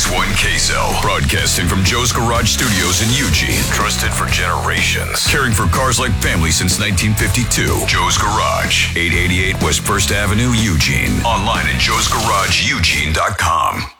One Queso, broadcasting from Joe's Garage Studios in Eugene. Trusted for generations. Caring for cars like family since 1952. Joe's Garage, 888 West 1st Avenue, Eugene. Online at joesgarageeugene.com.